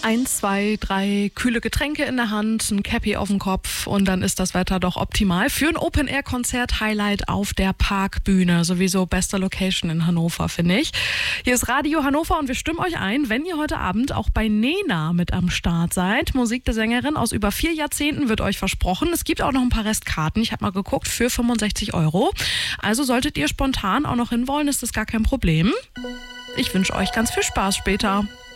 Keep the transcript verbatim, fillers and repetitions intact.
Eins, zwei, drei kühle Getränke in der Hand, ein Cappy auf dem Kopf und dann ist das Wetter doch optimal für ein Open-Air-Konzert-Highlight auf der Parkbühne. Sowieso beste Location in Hannover, finde ich. Hier ist Radio Hannover und wir stimmen euch ein, wenn ihr heute Abend auch bei Nena mit am Start seid. Musik der Sängerin aus über vier Jahrzehnten wird euch versprochen. Es gibt auch noch ein paar Restkarten, ich habe mal geguckt, für fünfundsechzig Euro. Also solltet ihr spontan auch noch hinwollen, ist das gar kein Problem. Ich wünsche euch ganz viel Spaß später.